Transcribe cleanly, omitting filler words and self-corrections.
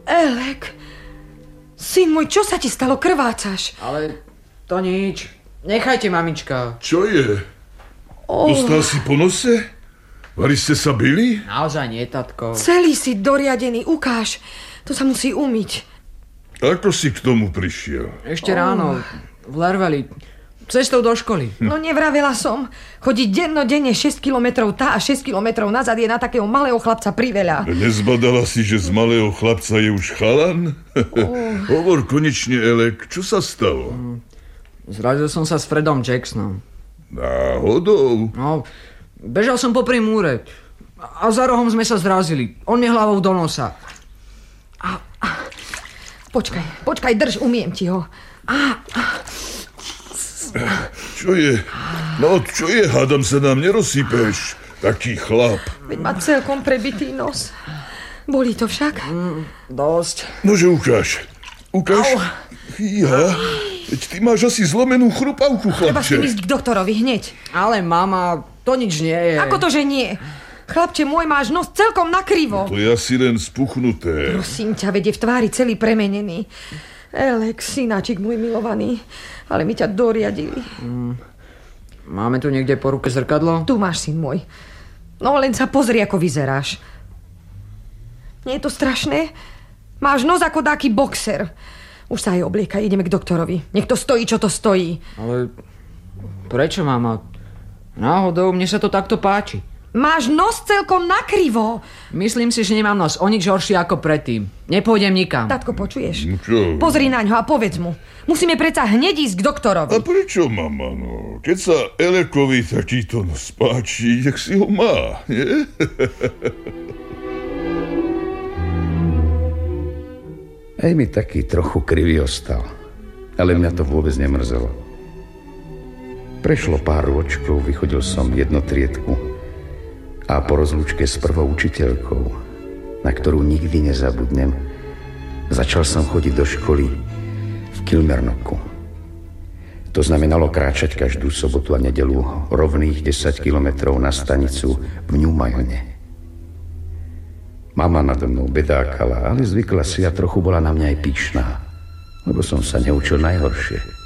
Elek, syn môj, čo sa ti stalo? Krvácaš? Ale to nič. Nechajte, mamička. Čo je? Dostal si po nose? Vari ste sa bili? Naozaj nie, tatko. Celý si doriadený, ukáž. To sa musí umyť. Ako si k tomu prišiel? Ešte ráno, v Lerveli, cestou do školy. No nevravela som. Chodiť dennodenne 6 kilometrov tá a 6 kilometrov nazad je na takého malého chlapca priveľa. Nezbadala si, že z malého chlapca je už chalan? Hovor konečne, Elek, čo sa stalo? Zrazil som sa s Fredom Jacksonom. Náhodou? No, bežal som popri múre a za rohom sme sa zrazili. On mi hlavou do nosa. Počkaj, drž, umiem ti ho. Čo je? No, čo je? Hádam sa nám nerozsypeš. Taký chlap. Veď má celkom prebitý nos. Bolí to však? Dosť. Nože ukáž. Ukáž. Fíha. Veď ty máš asi zlomenú chrupavku, Treba s tým chlapče. ísť k doktorovi hneď. Ale mama, to nič nie je. Ako to, že nie? Chlapče môj, máš nos celkom nakrivo. To je asi len spuchnuté. Prosím ťa, veď je v tvári celý premenený. Elek, synáčik môj milovaný. Ale my ťa doriadili. Máme tu niekde po ruke zrkadlo? Tu máš, syn môj. No len sa pozri, ako vyzeráš. Nie je to strašné? Máš nos ako taký boxer. Už sa aj oblieka, ideme k doktorovi. Nech to stojí, čo to stojí. Ale prečo, mama? Náhodou, mne sa to takto páči. Máš nos celkom nakrivo. Myslím si, že nemám nos o nič horší ako predtým. Nepôjdem nikam. Tatko, počuješ? No čo? Pozri naňho a povedz mu. Musíme predsa hneď ísť k doktorovi. A prečo, mama? No, keď sa Elekovi takýto nos páči, jak si ho má, nie? Aj mi taký trochu krivý ostal, ale mňa to vôbec nemrzelo. Prešlo pár ročkov, vychodil som jednotriedku a po rozlúčke s prvou učiteľkou, na ktorú nikdy nezabudnem, začal som chodiť do školy v Kilmernoku. To znamenalo kráčať každú sobotu a nedeľu rovných 10 kilometrov na stanicu v Newmayone. Mama nado mnou bedákala, ale zvykla si a trochu bola na mňa aj pyšná, lebo som sa neučil najhoršie.